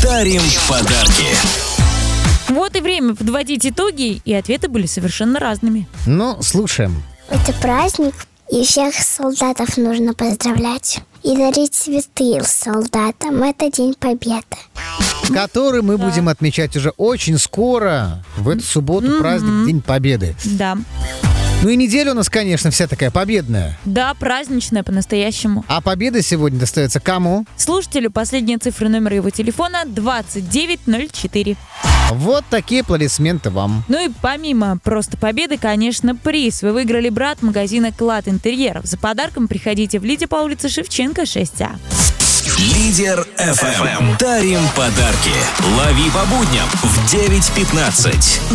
дарим подарки. Вот и время подводить итоги, и ответы были совершенно разными. Ну, слушаем. Это праздник, и всех солдатов нужно поздравлять. И дарить цветы солдатам. Это День Победы. Который мы будем отмечать уже очень скоро. В эту субботу праздник День Победы. Да. Ну и неделя у нас, конечно, вся такая победная. Да, праздничная по-настоящему. А победа сегодня достается кому? Слушателю последние цифры номера его телефона 2904. Вот такие аплодисменты вам. Ну и помимо просто победы, конечно, приз. Вы выиграли брат магазина «Клад интерьеров». За подарком приходите в Лиде по улице Шевченко, 6А. Лидер FM. Дарим подарки. Лови по будням в 9:15.